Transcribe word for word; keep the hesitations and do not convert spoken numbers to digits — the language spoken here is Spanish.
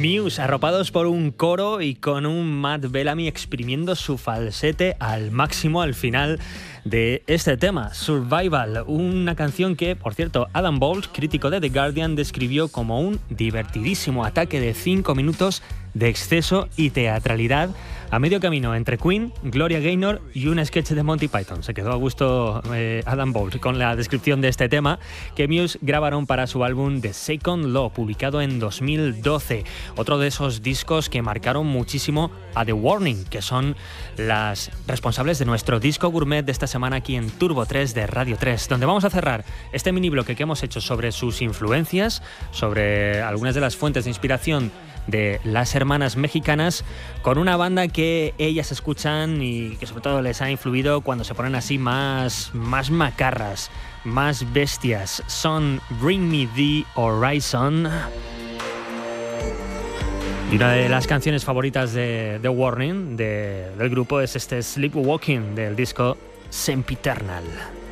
Muse, arropados por un coro y con un Matt Bellamy exprimiendo su falsete al máximo al final de este tema, Survival, una canción que, por cierto, Adam Bowles, crítico de The Guardian, describió como un divertidísimo ataque de cinco minutos de exceso y teatralidad a medio camino entre Queen, Gloria Gaynor y un sketch de Monty Python. Se quedó a gusto eh, Adam Bowles con la descripción de este tema que Muse grabaron para su álbum The Second Law, publicado en dos mil doce. Otro de esos discos que marcaron muchísimo a The Warning, que son las responsables de nuestro disco gourmet de esta semana aquí en Turbo tres de Radio tres, donde vamos a cerrar este mini bloque que hemos hecho sobre sus influencias, sobre algunas de las fuentes de inspiración de las hermanas mexicanas, con una banda que ellas escuchan y que sobre todo les ha influido cuando se ponen así más, más macarras, más bestias. Son Bring Me the Horizon. Y una de las canciones favoritas de The Warning, de, del grupo, es este Sleepwalking del disco Sempiternal.